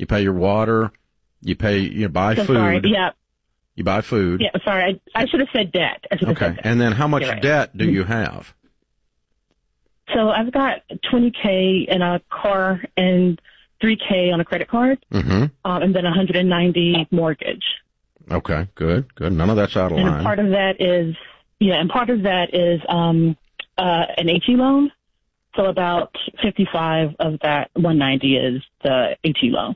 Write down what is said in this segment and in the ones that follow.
You pay your water. You buy food. Sorry. Yeah. You buy food. Yeah, sorry. I should have said debt. Okay. And then how much debt do you have? So I've got $20K in a car and $3K on a credit card, and then $190 mortgage. Okay, good. None of that's out of line. And part of that is an HE loan. So about 55 of that 190 is the HE loan.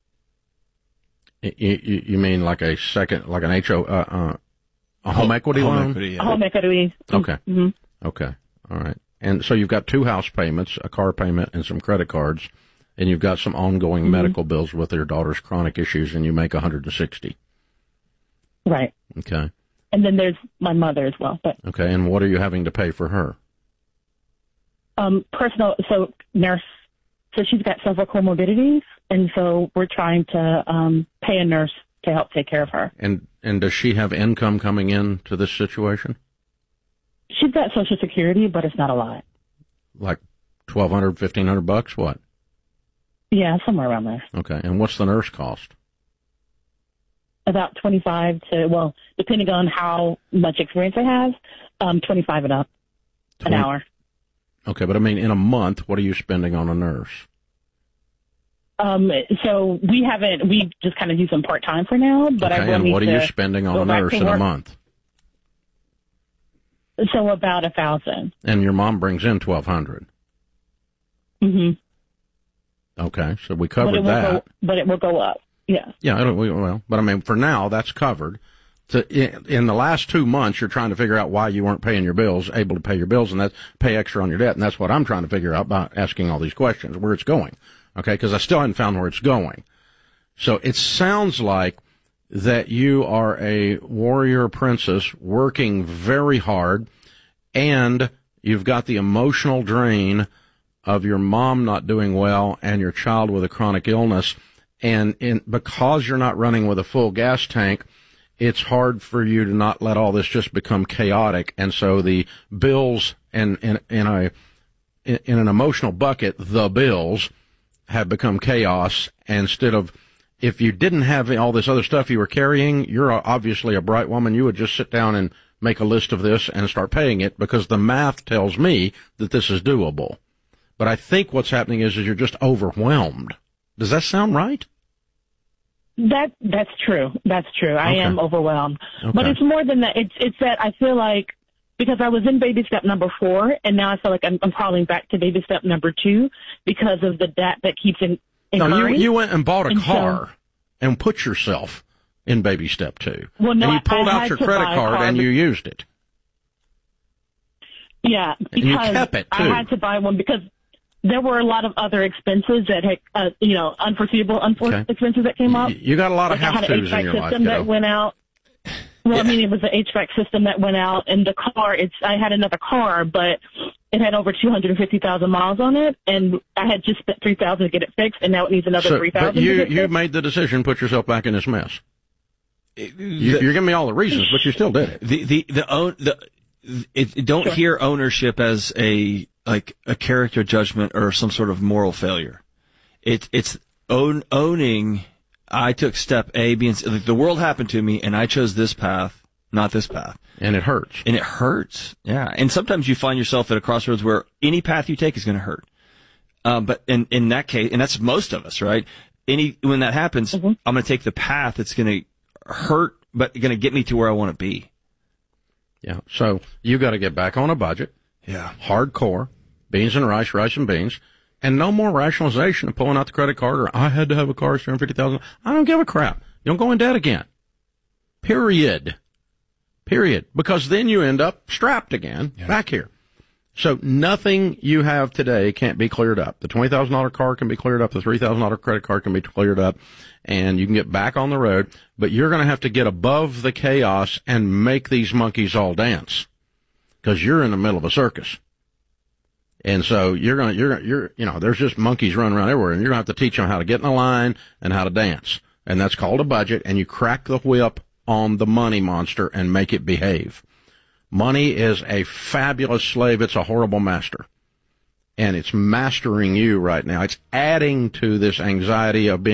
You mean like an a home equity loan? A home equity. Okay. Mm-hmm. Okay. All right. And so you've got 2 house payments, a car payment, and some credit cards, and you've got some ongoing medical bills with your daughter's chronic issues, and you make $160. Right. Okay. And then there's my mother as well. But okay. And what are you having to pay for her? Personal. So nurse. So she's got several comorbidities, and so we're trying to pay a nurse to help take care of her. And does she have income coming in to this situation? She's got Social Security, but it's not a lot. Like $1,200, $1,500? What? Yeah, somewhere around there. Okay. And what's the nurse cost? About 25 to, well, depending on how much experience I have, 25 and up an hour. Okay, but I mean, in a month, what are you spending on a nurse? So we just kind of use them part-time for now, but okay, and what are you spending on a nurse in a month? So about $1,000. And your mom brings in $1,200. Mm-hmm. Okay, so we covered that. But it will go up. Yeah. Yeah, but I mean, for now, that's covered. In the last 2 months, you're trying to figure out why you weren't paying your bills, able to pay your bills, and that's pay extra on your debt. And that's what I'm trying to figure out by asking all these questions, where it's going. Okay, because I still haven't found where it's going. So it sounds like that you are a warrior princess working very hard, and you've got the emotional drain of your mom not doing well and your child with a chronic illness. And because you're not running with a full gas tank, it's hard for you to not let all this just become chaotic. And so the bills in an emotional bucket, the bills have become chaos. Instead of, if you didn't have all this other stuff you were carrying, you're obviously a bright woman. You would just sit down and make a list of this and start paying it, because the math tells me that this is doable. But I think what's happening is you're just overwhelmed. Does that sound right? That's true. That's true. I am overwhelmed. Okay. But it's more than that. It's that I feel like, because I was in baby step number 4, and now I feel like I'm crawling back to baby step number 2 because of the debt that keeps incurring. No, you went and bought a car and put yourself in baby step 2. Well, no, and you pulled out your credit card and you used it. Yeah, because and you kept it too. I had to buy one because there were a lot of other expenses that had, unforeseeable expenses that came up. You got a lot of have-tos in your life, kiddo. That went out. Well, I mean, it was the HVAC system that went out, and the car, I had another car, but it had over 250,000 miles on it, and I had just spent $3,000 to get it fixed, and now it needs another $3,000 But you made the decision, put yourself back in this mess. You're giving me all the reasons, but you still did it. Don't hear ownership as a character judgment or some sort of moral failure. It's owning. I took step A, B, and C. The world happened to me, and I chose this path, not this path. And it hurts. And it hurts. Yeah. And sometimes you find yourself at a crossroads where any path you take is going to hurt. But in that case, and that's most of us, right? When that happens, I'm going to take the path that's going to hurt, but going to get me to where I want to be. Yeah. So you got to get back on a budget. Yeah. Hardcore. Beans and rice, rice and beans. And no more rationalization of pulling out the credit card, or I had to have a car, $250,000. I don't give a crap. You don't go in debt again. Period. Because then you end up strapped again back here. So nothing you have today can't be cleared up. The $20,000 car can be cleared up. The $3,000 credit card can be cleared up, and you can get back on the road. But you're going to have to get above the chaos and make these monkeys all dance, because you're in the middle of a circus. And so there's just monkeys running around everywhere, and you're going to have to teach them how to get in a line and how to dance. And that's called a budget, and you crack the whip on the money monster and make it behave. Money is a fabulous slave. It's a horrible master. And it's mastering you right now. It's adding to this anxiety of being